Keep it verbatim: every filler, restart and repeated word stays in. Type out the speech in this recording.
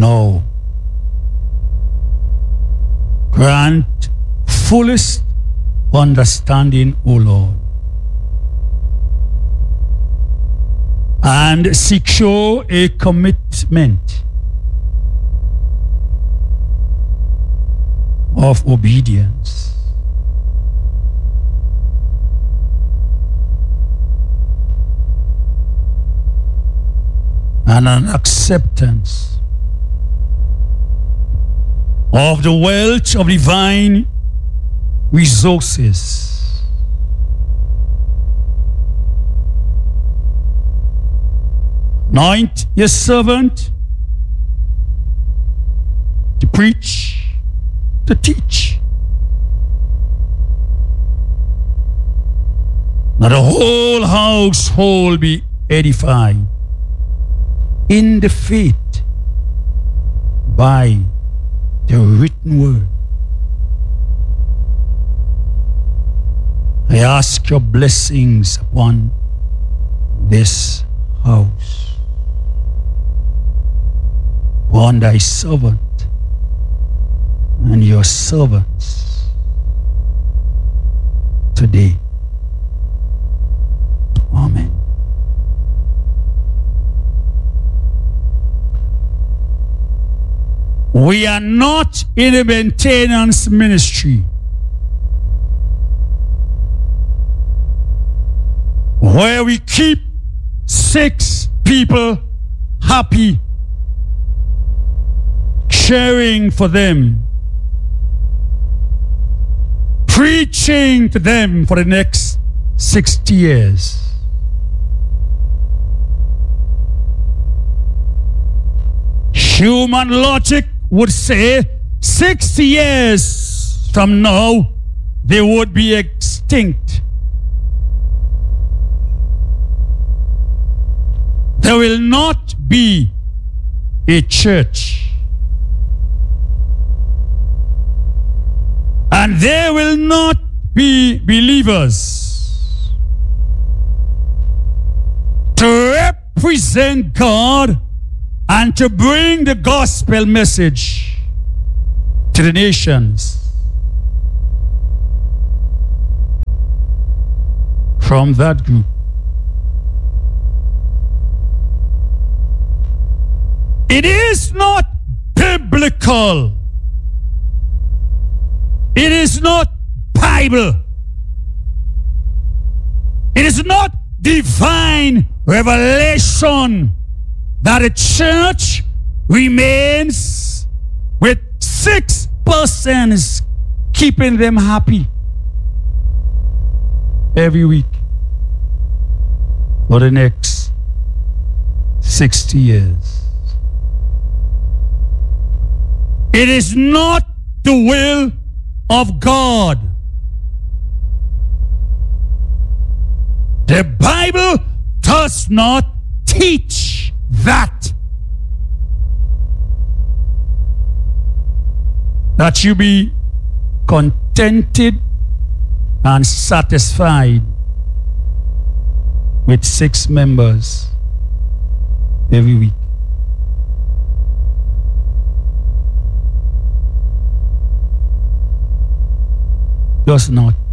Now, grant fullest understanding, O Lord, and secure a commitment of obedience. And an acceptance of the wealth of divine resources. Anoint your servant to preach, to teach. Let the whole household be edified in the faith by the written word. I ask your blessings upon this house, upon thy servant and your servants today. Amen. We are not in a maintenance ministry where we keep six people happy, caring for them, preaching to them for the next sixty years. Human logic would say sixty years from now they would be extinct. There will not be a church, and there will not be believers to represent God and to bring the gospel message to the nations. From that group, it is not biblical. It is not Bible. It is not divine revelation that a church remains with six persons keeping them happy every week for the next sixty years. It is not the will of God. The Bible does not teach that. That you be contented and satisfied with six members every week. Does not.